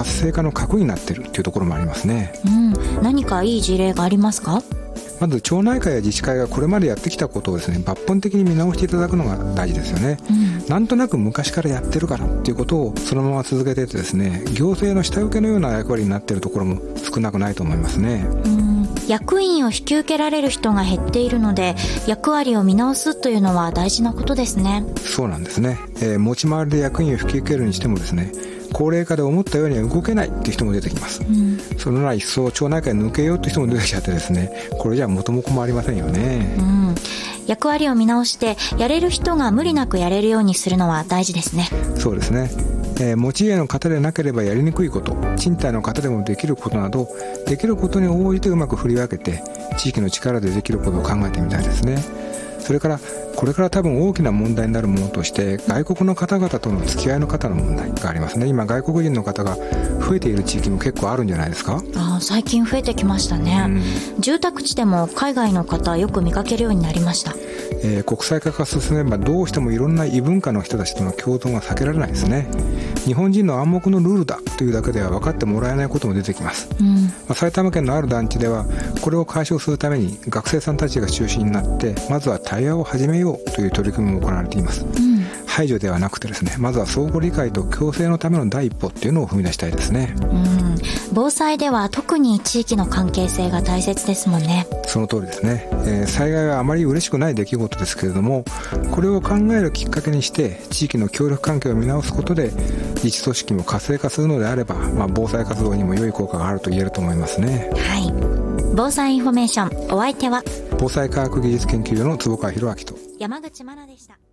活性化の核になっているというところもありますね。 何かいい事例がありますか？ まず町内会や自治会がこれまでやってきたことをですね、抜本的に見直していただくのが大事ですよね。なんとなく昔からやってるからっていうことをそのまま続けていてですね、行政の下請けのような役割になっているところも少なくないと思いますね。 役員を引き受けられる人が減っているので、役割を見直すというのは大事なことですね。 そうなんですね。持ち回りで役員を引き受けるにしてもですね、高齢化で思ったようには動けないっていう人も出てきます。そのなら一層町内会抜けようって人も出てきちゃってですね、これじゃ元も子もありませんよね。 役割を見直してやれる人が無理なくやれるようにするのは大事ですね。 そうですね。持ち家の方でなければやりにくいこと、賃貸の方でもできることなど、できることに応じてうまく振り分けて地域の力でできることを考えてみたいですね。それからこれから多分大きな問題になるものとして、外国の方々との付き合いの方の問題がありますね。今外国人の方が増えている地域も結構あるんじゃないですか？ 最近増えてきましたね。住宅地でも海外の方よく見かけるようになりました。 国際化が進めばどうしてもいろんな異文化の人たちとの共存が避けられないですね。日本人の暗黙のルールだというだけでは分かってもらえないことも出てきます。埼玉県のある団地ではこれを解消するために学生さんたちが中心になって、まずは対話を始めようという取り組みも行われています。排除ではなくてですね、まずは相互理解と共生のための第一歩っていうのを踏み出したいですね。 防災では特に地域の関係性が大切ですもんね。 その通りですね。災害はあまり嬉しくない出来事ですけれども、これを考えるきっかけにして地域の協力関係を見直すことで自治組織も活性化するのであれば、防災活動にも良い効果があると言えると思いますね。 防災インフォメーション、お相手は防災科学技術研究所の坪川博明と山口真奈でした。